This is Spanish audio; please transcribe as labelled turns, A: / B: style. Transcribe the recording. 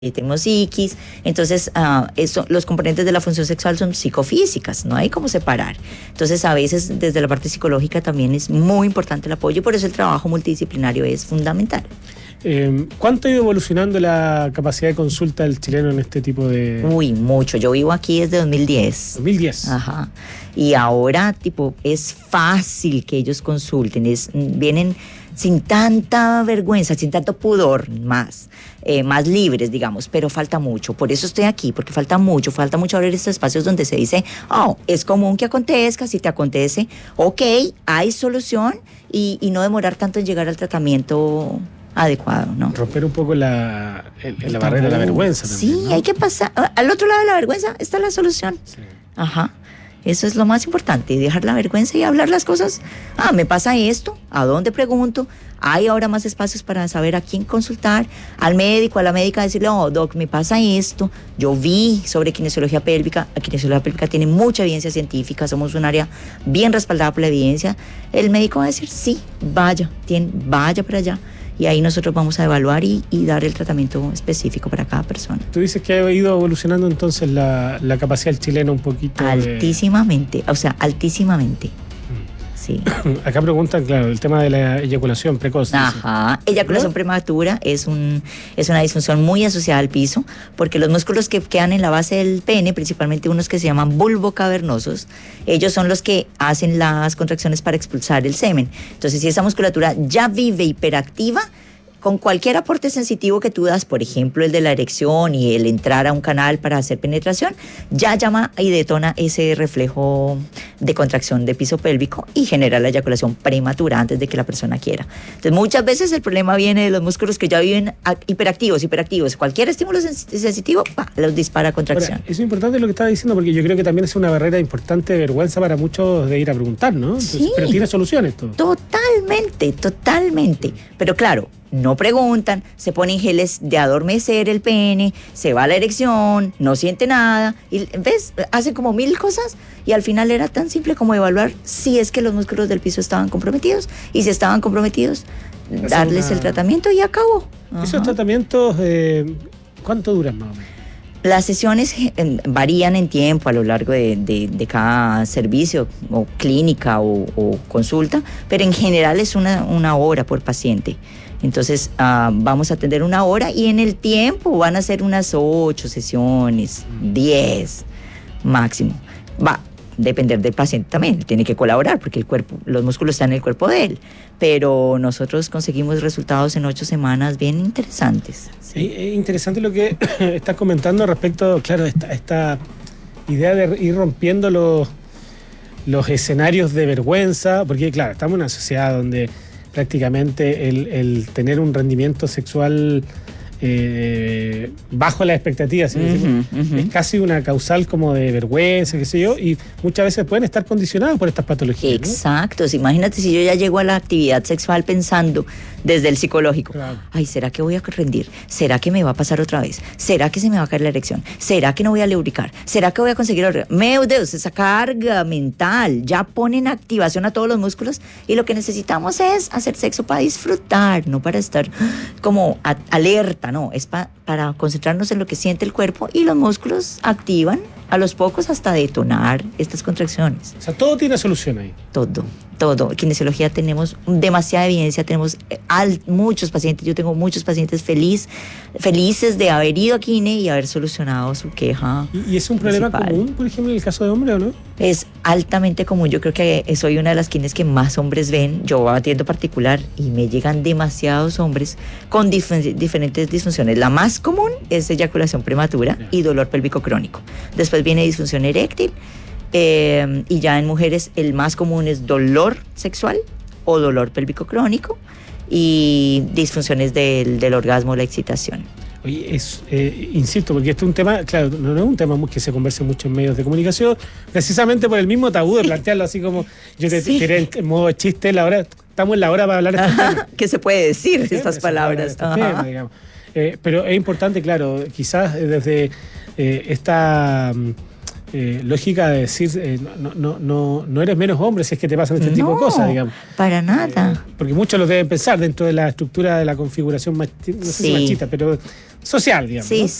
A: tenemos psiquis, entonces los componentes de la función sexual son psicofísicas, no hay cómo separar. Entonces a veces desde la parte psicológica también es muy importante el apoyo y por eso el trabajo multidisciplinario es fundamental.
B: ¿Cuánto ha ido evolucionando la capacidad de consulta del chileno en este tipo de...?
A: Uy, mucho. Yo vivo aquí desde 2010.
B: 2010.
A: Ajá. Y ahora, es fácil que ellos consulten. Vienen sin tanta vergüenza, sin tanto pudor, más libres, digamos, pero falta mucho. Por eso estoy aquí, porque falta mucho abrir estos espacios donde se dice, es común que acontezca, si te acontece, ok, hay solución y no demorar tanto en llegar al tratamiento adecuado, ¿no?
B: Romper un poco la barrera de la vergüenza también,
A: sí,
B: ¿no?
A: hay que pasar. Al otro lado de la vergüenza está la solución.
B: Sí.
A: Ajá. Eso es lo más importante, dejar la vergüenza y hablar las cosas. Me pasa esto, ¿a dónde pregunto? Hay ahora más espacios para saber a quién consultar, al médico, a la médica, decirle, doc, me pasa esto. Yo vi sobre kinesiología pélvica. La kinesiología pélvica tiene mucha evidencia científica, somos un área bien respaldada por la evidencia. El médico va a decir, sí, vaya para allá. Y ahí nosotros vamos a evaluar y dar el tratamiento específico para cada persona.
B: Tú dices que ha ido evolucionando entonces la capacidad del chileno un poquito.
A: Altísimamente, altísimamente. Sí.
B: Acá preguntan, claro, el tema de la eyaculación precoz.
A: Ajá, eyaculación prematura es una disfunción muy asociada al piso, porque los músculos que quedan en la base del pene, principalmente unos que se llaman bulbocavernosos, ellos son los que hacen las contracciones para expulsar el semen. Entonces, si esa musculatura ya vive hiperactiva, con cualquier aporte sensitivo que tú das, por ejemplo, el de la erección y el entrar a un canal para hacer penetración, ya llama y detona ese reflejo de contracción de piso pélvico y genera la eyaculación prematura antes de que la persona quiera. Entonces, muchas veces el problema viene de los músculos que ya viven hiperactivos. Cualquier estímulo sensitivo, los dispara a contracción.
B: Ahora, es importante lo que estaba diciendo, porque yo creo que también es una barrera importante de vergüenza para muchos de ir a preguntar, ¿no? Entonces,
A: sí,
B: pero tiene soluciones todo.
A: Totalmente. Pero claro, no preguntan, se ponen geles de adormecer el pene, se va la erección, no siente nada, y ves, hacen como 1000 cosas y al final era tan simple como evaluar si es que los músculos del piso estaban comprometidos y si estaban comprometidos, darles el tratamiento y acabó.
B: ¿Esos tratamientos cuánto duran más o menos?
A: Las sesiones varían en tiempo a lo largo de cada servicio o clínica o consulta, pero en general es una hora por paciente. Entonces vamos a atender 1 hora y en el tiempo van a ser unas 8 sesiones, 10 máximo. Va a depender del paciente también, tiene que colaborar porque los músculos están en el cuerpo de él. Pero nosotros conseguimos resultados en 8 semanas bien interesantes.
B: Sí. Es interesante lo que estás comentando respecto, claro, esta idea de ir rompiendo los escenarios de vergüenza, porque claro, estamos en una sociedad donde prácticamente el tener un rendimiento sexual bajo las expectativas, es casi una causal como de vergüenza, qué sé yo, y muchas veces pueden estar condicionados por estas patologías.
A: Exacto, ¿no? Imagínate si yo ya llego a la actividad sexual pensando desde el psicológico, claro. ¿Será que voy a rendir? ¿Será que me va a pasar otra vez? ¿Será que se me va a caer la erección? ¿Será que no voy a lubricar? ¿Será que voy a conseguir meu Dios, esa carga mental ya pone en activación a todos los músculos y lo que necesitamos es hacer sexo para disfrutar, no para estar como alerta, no, es para concentrarnos en lo que siente el cuerpo y los músculos activan a los pocos hasta detonar estas contracciones.
B: O sea, todo tiene solución ahí.
A: Todo. Kinesiología tenemos demasiada evidencia, tenemos muchos pacientes, yo tengo muchos pacientes felices de haber ido a Kine y haber solucionado su queja.
B: ¿Y es un problema común, por ejemplo, en el caso de hombre o no?
A: Es altamente común, yo creo que soy una de las kines que más hombres ven, yo atiendo particular y me llegan demasiados hombres con diferentes disfunciones. La más común es eyaculación prematura y dolor pélvico crónico. Después viene disfunción eréctil. Y ya en mujeres el más común es dolor sexual o dolor pélvico crónico y disfunciones del orgasmo o la excitación.
B: Oye, insisto, porque este es un tema, claro, no es un tema que se converse mucho en medios de comunicación, precisamente por el mismo tabú de plantearlo así como yo te tiré en modo chiste, estamos en la hora para hablar de este tema.
A: ¿Qué se puede decir estas palabras?
B: Tema, digamos. Pero es importante, claro, quizás desde esta lógica de decir no eres menos hombre si es que te pasan este tipo de cosas, digamos.
A: Para nada.
B: Porque muchos lo deben pensar dentro de la estructura de la configuración, no sé si machista, pero social, digamos.
A: Sí,
B: ¿no?